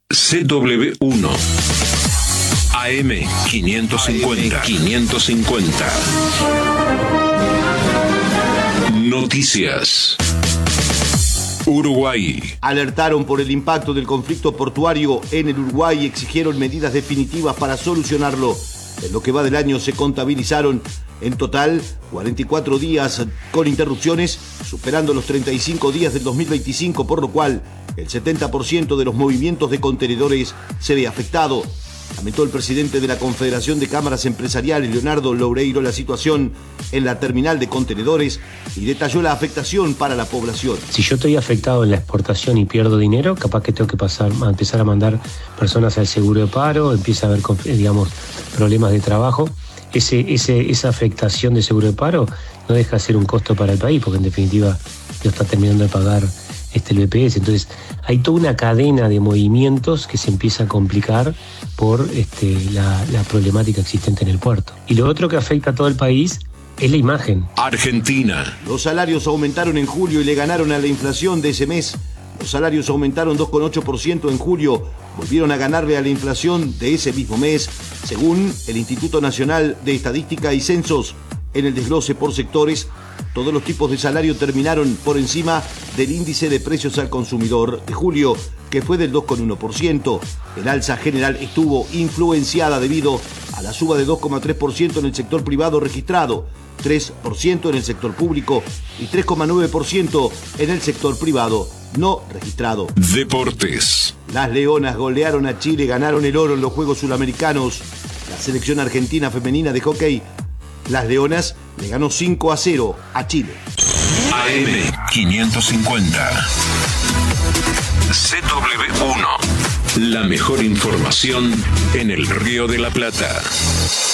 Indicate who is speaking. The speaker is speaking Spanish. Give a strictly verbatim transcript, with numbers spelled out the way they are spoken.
Speaker 1: C W uno. A M quinientos cincuenta. quinientos cincuenta. Noticias. Uruguay.
Speaker 2: Alertaron por el impacto del conflicto portuario en el Uruguay y exigieron medidas definitivas para solucionarlo. En lo que va del año se contabilizaron en total cuarenta y cuatro días con interrupciones, superando los treinta y cinco días del dos mil veinticinco, por lo cual el setenta por ciento de los movimientos de contenedores se ve afectado. Lamentó el presidente de la Confederación de Cámaras Empresariales, Leonardo Loureiro, la situación en la terminal de contenedores y detalló la afectación para la población.
Speaker 3: Si yo estoy afectado en la exportación y pierdo dinero, capaz que tengo que pasar a empezar a mandar personas al seguro de paro, empieza a haber, digamos, problemas de trabajo. Ese, ese, esa afectación de seguro de paro no deja de ser un costo para el país, porque en definitiva lo está terminando de pagar este, el B P S. Entonces hay toda una cadena de movimientos que se empieza a complicar por este, la, la problemática existente en el puerto. Y lo otro que afecta a todo el país es la imagen.
Speaker 1: Argentina.
Speaker 2: Los salarios aumentaron en julio y le ganaron a la inflación de ese mes. Los salarios aumentaron dos coma ocho por ciento en julio, volvieron a ganarle a la inflación de ese mismo mes, según el Instituto Nacional de Estadística y Censos. En el desglose por sectores, todos los tipos de salario terminaron por encima del índice de precios al consumidor de julio, que fue del dos coma uno por ciento. El alza general estuvo influenciada debido a la suba de dos coma tres por ciento en el sector privado registrado, tres por ciento en el sector público y tres coma nueve por ciento en el sector privado no registrado.
Speaker 1: Deportes.
Speaker 2: Las Leonas golearon a Chile, ganaron el oro en los Juegos Suramericanos. La selección argentina femenina de hockey, las Leonas, le ganó cinco a cero a Chile.
Speaker 1: A M quinientos cincuenta. C W uno. La mejor información en el Río de la Plata.